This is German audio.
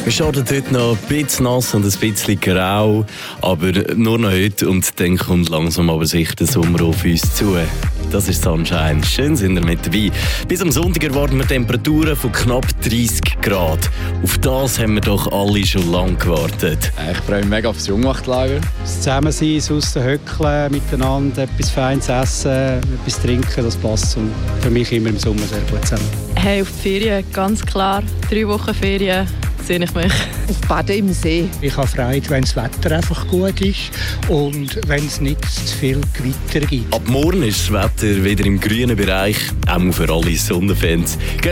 Wir starten heute noch ein bisschen nass und ein bisschen grau, aber nur noch heute und dann kommt langsam aber sicher der Sommer auf uns zu. Das ist Sunshine. Schön sind wir mit dabei. Bis am Sonntag erwarten wir Temperaturen von knapp 30 Grad. Auf das haben wir doch alle schon lange gewartet. Ich freue mich mega auf das Jungwachtlager. Das Zusammensein, aus den Höckeln, miteinander etwas Feines essen, etwas trinken, das passt für mich immer im Sommer sehr gut zusammen. Hey, auf die Ferien, ganz klar. 3 Wochen Ferien sehe ich mich. Auf Baden im See. Ich habe Freude, wenn das Wetter einfach gut ist und wenn es nicht zu viel Gewitter gibt. Ab morgen ist das Wetter wieder im grünen Bereich, auch für alle Sonnenfans.